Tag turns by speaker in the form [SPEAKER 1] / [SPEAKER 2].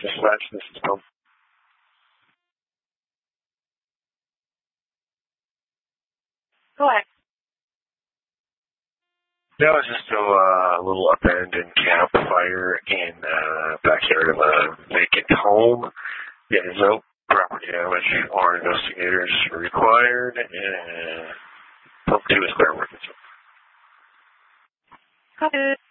[SPEAKER 1] Dispatch, this is Tom.
[SPEAKER 2] Go ahead.
[SPEAKER 1] Yeah, it was just a little abandoned campfire in backyard of a vacant home. Yeah, there's no property damage or investigators required, and Pump 2 is clear working.
[SPEAKER 2] Copy.